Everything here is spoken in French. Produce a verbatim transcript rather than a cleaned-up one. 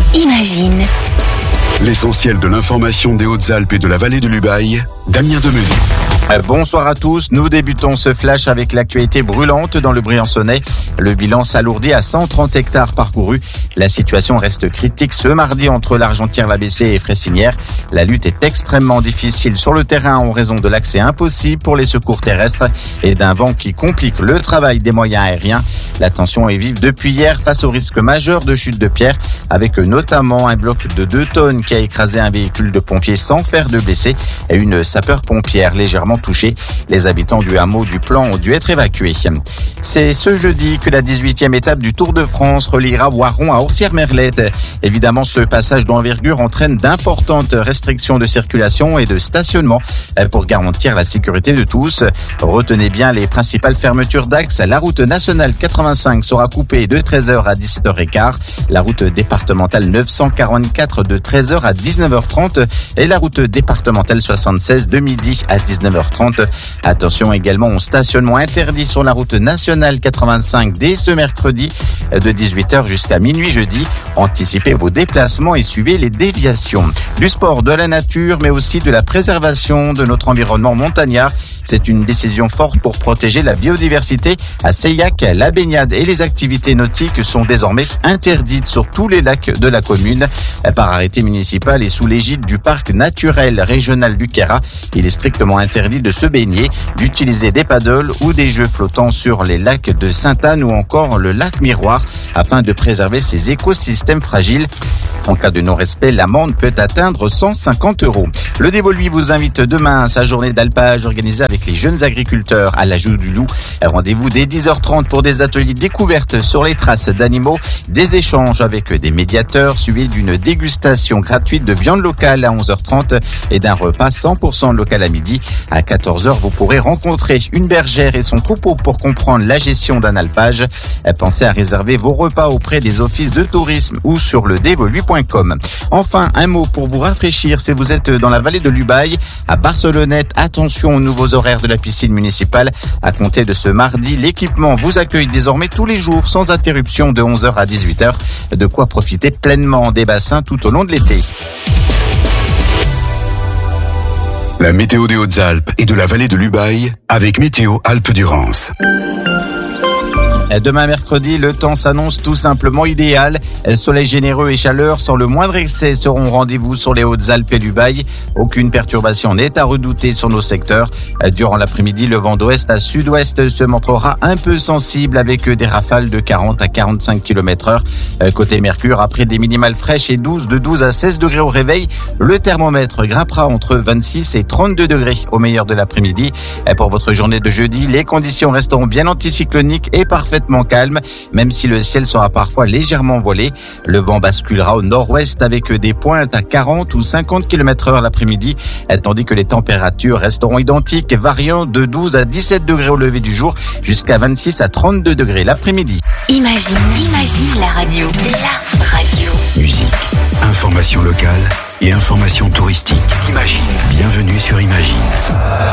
Imagine. L'essentiel de l'information des Hautes-Alpes et de la vallée de l'Ubaye, Damien Demenu. Bonsoir à tous, nous débutons ce flash avec l'actualité brûlante dans le Briançonnais. Le bilan s'alourdit à cent trente hectares parcourus. La situation reste critique ce mardi entre l'Argentière-l'A B C et Fressinière. La lutte est extrêmement difficile sur le terrain en raison de l'accès impossible pour les secours terrestres et d'un vent qui complique le travail des moyens aériens. La tension est vive depuis hier face au risque majeur de chute de pierre, avec notamment un bloc de deux tonnes qui a écrasé un véhicule de pompiers sans faire de blessés et une sapeur-pompière légèrement touchés. Les habitants du hameau du Plan ont dû être évacués. C'est ce jeudi que la dix-huitième étape du Tour de France reliera Voiron à Orsières-Merlette. Évidemment, ce passage d'envergure entraîne d'importantes restrictions de circulation et de stationnement pour garantir la sécurité de tous. Retenez bien les principales fermetures d'axes. La route nationale quatre-vingt-cinq sera coupée de treize heures à dix-sept heures quinze. La route départementale neuf cent quarante-quatre de treize heures à dix-neuf heures trente et la route départementale soixante-seize de midi à dix-neuf heures trente. Attention également au stationnement interdit sur la route nationale quatre-vingt-cinq dès ce mercredi de dix-huit heures jusqu'à minuit jeudi. Anticipez vos déplacements et suivez les déviations. Du sport, de la nature, mais aussi de la préservation de notre environnement montagnard. C'est une décision forte pour protéger la biodiversité. À Seillac, la baignade et les activités nautiques sont désormais interdites sur tous les lacs de la commune. Par arrêté municipal et sous l'égide du parc naturel régional du Queyras, il est strictement interdit de se baigner, d'utiliser des paddles ou des jeux flottants sur les lacs de Sainte-Anne ou encore le lac Miroir afin de préserver ces écosystèmes fragiles. En cas de non-respect, l'amende peut atteindre cent cinquante euros. Le Dévoluy vous invite demain à sa journée d'alpage organisée avec les jeunes agriculteurs à l'Ajout du Loup. Rendez-vous dès dix heures trente pour des ateliers découvertes sur les traces d'animaux, des échanges avec des médiateurs suivis d'une dégustation gratuite de viande locale à onze heures trente et d'un repas cent pour cent local à midi. À quatorze heures, vous pourrez rencontrer une bergère et son troupeau pour comprendre la gestion d'un alpage. Pensez à réserver vos repas auprès des offices de tourisme ou sur le dévoluy point com. Enfin, un mot pour vous rafraîchir si vous êtes dans la vallée de l'Ubaye. À Barcelonnette, attention aux nouveaux horaires de la piscine municipale. À compter de ce mardi, l'équipement vous accueille désormais tous les jours sans interruption de onze heures à dix-huit heures. De quoi profiter pleinement des bassins tout au long de l'été. La météo des Hautes-Alpes et de la vallée de l'Ubaye avec Météo Alpes-Durance. Demain mercredi, le temps s'annonce tout simplement idéal. Soleil généreux et chaleur sans le moindre excès seront au rendez-vous sur les Hautes-Alpes et l'Ubaye. Aucune perturbation n'est à redouter sur nos secteurs. Durant l'après-midi, le vent d'ouest à sud-ouest se montrera un peu sensible avec des rafales de quarante à quarante-cinq kilomètres heure. Côté Mercure, après des minimales fraîches et douces de douze à seize degrés au réveil, le thermomètre grimpera entre vingt-six et trente-deux degrés au meilleur de l'après-midi. Pour votre journée de jeudi, les conditions resteront bien anticycloniques et parfaitement calme, même si le ciel sera parfois légèrement voilé. Le vent basculera au nord-ouest avec des pointes à quarante ou cinquante kilomètres heure l'après-midi, tandis que les températures resteront identiques, variant de douze à dix-sept degrés au lever du jour jusqu'à vingt-six à trente-deux degrés l'après-midi. Imagine, imagine la radio. La radio. Musique, information locale et information touristique. Imagine. Bienvenue sur Imagine.